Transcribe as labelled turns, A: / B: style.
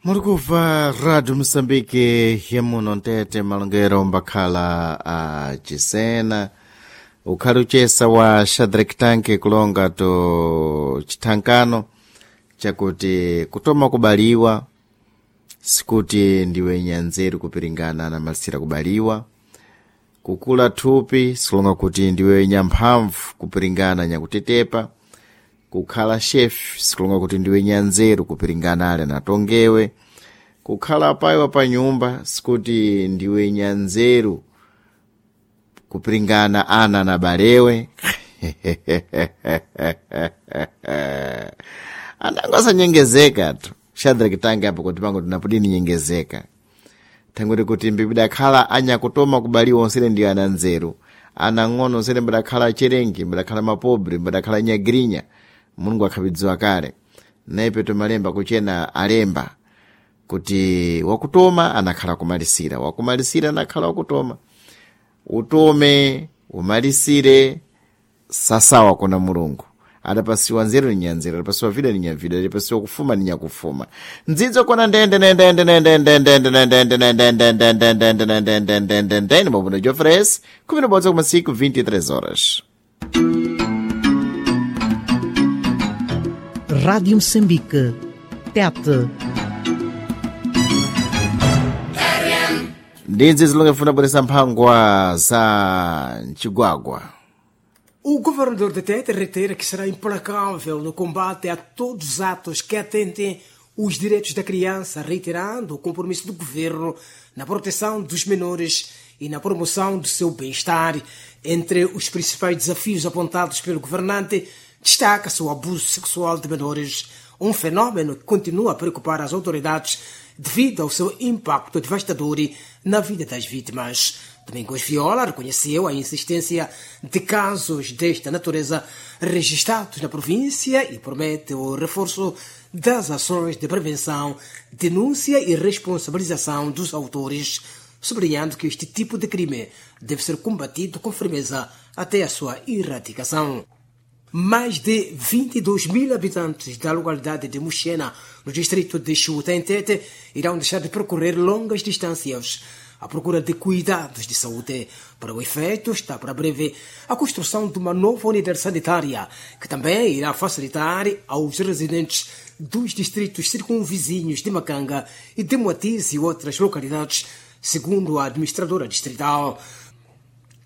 A: Murikuva Rádio Moçambique yemuno ntete malongero mbakhala a Cisena ukhali uchesa wa Shadrack Tanke kulonga to chithankano chakuti kutoma kubaliwa sikuti ndiwe nyanzeru kupiringana na malisira kubaliwa kukula thupi sikulonga kuti ndiwe nyamphamvu kupiringana nyakutetepa kukhala chef sikulonga kuti ndiwe nyanzeru kupiringana ale natongewe kukhala paiwa pa nyumba sikuti ndiwe nyanzeru kupiringana ana na balewe anangosa nyengezeka tu Shadrack Tanke apo kuti pango tinapudini nyengezeka tanguti kuti mbibida khala anya kutoma kubaliwa onsele ndiyo ananzeru anang'ono onsele mbidakhala cherengi mbidakhala mapobre mbidakhala nyagirinya Mulungu akhabidziwa kale naipe tumalemba kuchena alemba kuti wakutoma anakhala kumalisira wakumalisira anakhala wakutoma utome umalisire sasawa kuna Mulungu adapasiwa nzeru ni nyanzeru adapasiwa vida ni nyavida adapasiwa kufuma ni nyakufuma nzidzo kona ndende mabuno Jofres kumina bodza kumasiku 23 horas.
B: Rádio Moçambique, TET.
A: Ndinzi zilongefuna bwelesa mphangwa za Chigwagwa.
C: O governador de Tete reitera que será implacável no combate a todos os atos que atentem os direitos da criança, reiterando o compromisso do governo na proteção dos menores e na promoção do seu bem-estar. Entre os principais desafios apontados pelo governante, destaca-se o abuso sexual de menores, um fenômeno que continua a preocupar as autoridades devido ao seu impacto devastador na vida das vítimas. Domingos Viola reconheceu a insistência de casos desta natureza registrados na província e promete o reforço das ações de prevenção, denúncia e responsabilização dos autores, sublinhando que este tipo de crime deve ser combatido com firmeza até a sua erradicação. Mais de 22 mil habitantes da localidade de Muxena, no distrito de Xuta, em Tete, irão deixar de percorrer longas distâncias à procura de cuidados de saúde. Para o efeito, está para breve a construção de uma nova unidade sanitária, que também irá facilitar aos residentes dos distritos circunvizinhos de Macanga e de Moatize e outras localidades, segundo a administradora distrital.